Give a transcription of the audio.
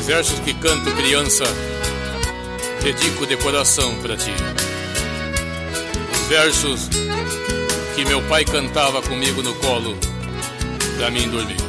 versos que canto criança, dedico de coração pra ti. Os versos que meu pai cantava comigo no colo, pra mim dormir.